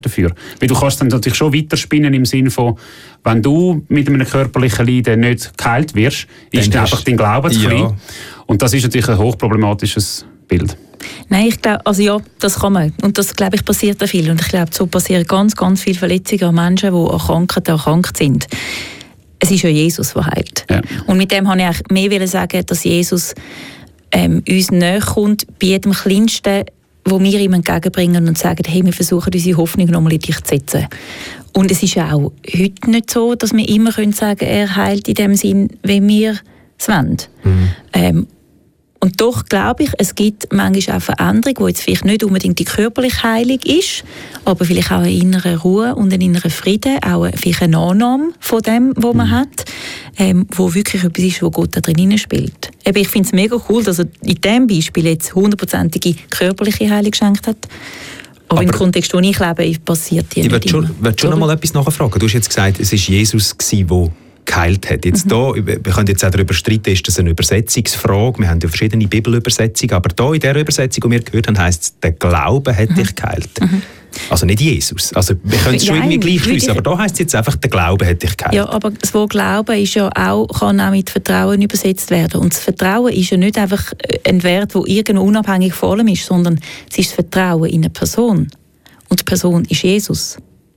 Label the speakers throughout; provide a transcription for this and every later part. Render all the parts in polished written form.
Speaker 1: dafür. Weil du kannst dann natürlich schon weiterspinnen im Sinne von, wenn du mit einem körperlichen Leiden nicht geheilt wirst, ist dann einfach dein Glaube zu klein. Und das ist natürlich ein hochproblematisches Bild.
Speaker 2: Nein, ich glaube, also ja, das kann man. Und das, glaube ich, passiert da viel. Und ich glaube, so passieren ganz, ganz viele Verletzungen an Menschen, die an Krankheiten erkrankt sind. Es ist ja Jesus, der heilt. Ja. Und mit dem wollte ich eigentlich mehr sagen, dass Jesus uns näher kommt bei jedem Kleinsten, wo wir ihm entgegenbringen und sagen, hey, wir versuchen unsere Hoffnung nochmal in dich zu setzen. Und es ist ja auch heute nicht so, dass wir immer sagen können, er heilt in dem Sinn, wie wir es wollen. Und doch glaube ich, es gibt manchmal auch Veränderung, die jetzt vielleicht nicht unbedingt die körperliche Heilung ist, aber vielleicht auch eine innere Ruhe und ein innerer Frieden, auch vielleicht eine Annahme von dem, was man hat, wo wirklich etwas ist, wo Gott da drin spielt. Ich finde es mega cool, dass er in diesem Beispiel jetzt 100%ige körperliche Heilung geschenkt hat. Aber im Kontext, wo ich lebe, passiert die nicht immer.
Speaker 3: Ich will schon noch mal etwas nachfragen. Du hast jetzt gesagt, es war Jesus, der geheilt hat. Jetzt wir können jetzt auch darüber streiten, ist das eine Übersetzungsfrage? Wir haben ja verschiedene Bibelübersetzungen, aber hier in dieser Übersetzung, die wir gehört haben, heisst es, der Glaube hat dich geheilt. Also nicht Jesus. Also wir können es schon irgendwie gleich schliessen, aber da heisst es jetzt einfach, der Glaube hat dich geheilt.
Speaker 2: Ja, aber das Wort Glauben ist ja kann auch mit Vertrauen übersetzt werden. Und das Vertrauen ist ja nicht einfach ein Wert, der irgendwo unabhängig von allem ist, sondern es ist das Vertrauen in eine Person. Und die Person ist Jesus.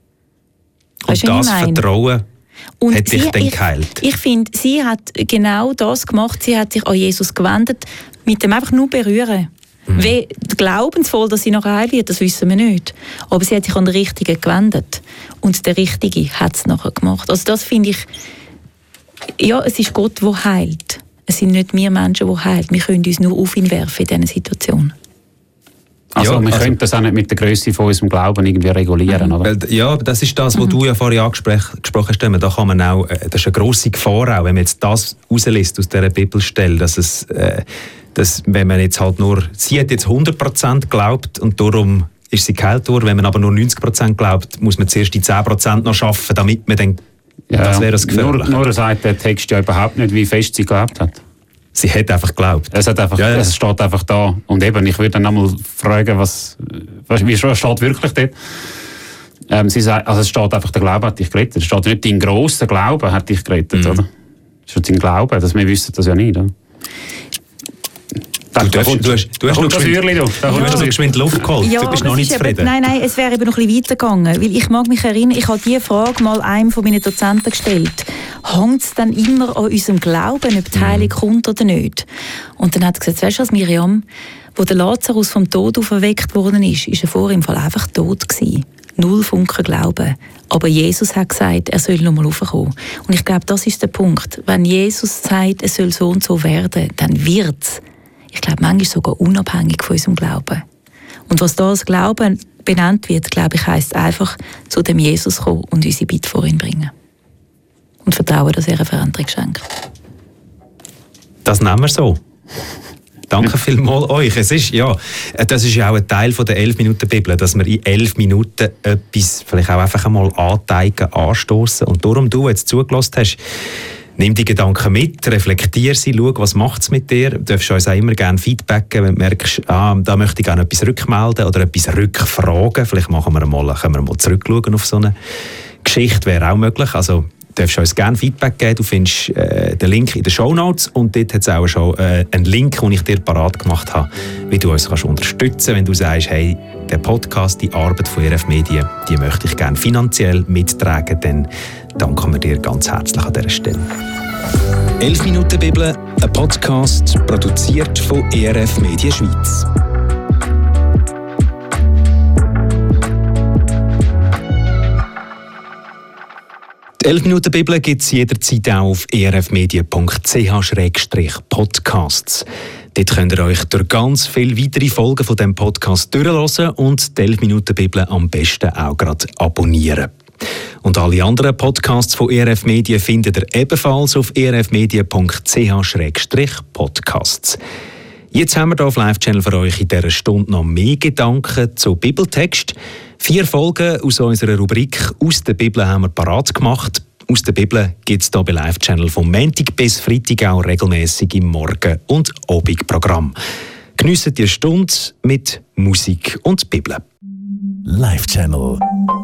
Speaker 3: Und das Vertrauen hat dich dann geheilt?
Speaker 2: Ich finde, sie hat genau das gemacht. Sie hat sich an Jesus gewendet, mit dem einfach nur berühren. Wie glaubensvoll, dass sie noch heil wird, das wissen wir nicht. Aber sie hat sich an den Richtigen gewendet. Und der Richtige hat es nachher gemacht. Also das finde ich, ja, es ist Gott, der heilt. Es sind nicht wir Menschen, die heilen. Wir können uns nur auf ihn werfen in dieser Situation.
Speaker 1: Also wir können das auch nicht mit der Grösse von unserem Glauben irgendwie regulieren, oder?
Speaker 3: Ja, das ist das, was du ja vorhin angesprochen hast. Da kann man auch, das ist eine grosse Gefahr auch, wenn man jetzt das rauslässt aus dieser Bibelstelle, dass wenn man jetzt halt nur, sie hat jetzt 100% geglaubt und darum ist sie geheilt worden. Wenn man aber nur 90% glaubt, muss man zuerst die 10% noch schaffen, damit man dann, das wäre das Gefährliche.
Speaker 1: Nur sagt der Text ja überhaupt nicht, wie fest sie geglaubt hat.
Speaker 3: Sie hat einfach geglaubt.
Speaker 1: Es steht einfach da. Und eben, ich würde dann einmal fragen, wie steht wirklich dort? Sie sagt, also es steht einfach, der Glaube hat dich gerettet. Es steht nicht, dein grosser Glaube hat dich gerettet, oder? Es steht dein Glaube, wir wissen das ja nicht, oder?
Speaker 3: Du hast noch geschwind Luft geholt.
Speaker 2: Ja,
Speaker 3: du bist noch nicht zufrieden.
Speaker 2: Nein, es wäre eben noch ein bisschen weitergegangen. Weil ich mag mich erinnern, ich habe diese Frage mal einem von meinen Dozenten gestellt. Hängt es dann immer an unserem Glauben, ob die Heilung kommt oder nicht? Und dann hat er gesagt, weißt du was, Miriam, wo der Lazarus vom Tod auferweckt worden ist, er vor im Fall einfach tot gewesen. 0 Funken Glauben. Aber Jesus hat gesagt, er soll noch mal raufkommen. Und ich glaube, das ist der Punkt. Wenn Jesus sagt, es soll so und so werden, dann wird es. Ich glaube, manchmal sogar unabhängig von unserem Glauben. Und was da als Glauben benannt wird, glaube ich, heisst einfach, zu dem Jesus kommen und unsere Bitte vor ihn bringen. Und vertrauen, dass er eine Veränderung schenkt.
Speaker 3: Das nehmen wir so. Danke vielmals euch. Das ist ja auch ein Teil der 11-Minuten-Bibel, dass wir in 11 Minuten etwas vielleicht auch einfach einmal anteigen, anstoßen. Und darum du jetzt zugelassen hast, nimm die Gedanken mit, reflektier sie, schau, was macht es mit dir. Du darfst uns auch immer gerne Feedback geben, wenn du merkst, da möchte ich gerne etwas rückmelden oder etwas rückfragen. Vielleicht können wir mal zurückschauen auf so eine Geschichte, wäre auch möglich. Also du darfst uns gerne Feedback geben. Du findest den Link in den Shownotes und dort hat es auch schon einen Link, den ich dir parat gemacht habe, wie du uns kannst unterstützen, wenn du sagst, hey, der Podcast, die Arbeit von ERF Medien, die möchte ich gerne finanziell mittragen, dann danken wir dir ganz herzlich an dieser Stelle. 11 Minuten Bibel, ein Podcast, produziert von ERF Medien Schweiz. Die 11 Minuten Bibel gibt es jederzeit auch auf erfmedia.ch/podcasts. Dort könnt ihr euch durch ganz viele weitere Folgen von diesem Podcast durchhören und die 11 Minuten Bibel am besten auch gerade abonnieren. Und alle anderen Podcasts von ERF Medien findet ihr ebenfalls auf erfmedia.ch/podcasts. Jetzt haben wir hier auf Live-Channel für euch in dieser Stunde noch mehr Gedanken zu Bibeltext. 4 Folgen aus unserer Rubrik «Aus der Bibel» haben wir parat gemacht. «Aus der Bibel» gibt es hier bei Live-Channel vom Montag bis Freitag auch regelmässig im Morgen- und Abendprogramm. Geniessen die Stunde mit Musik und Bibel.
Speaker 4: Live Channel.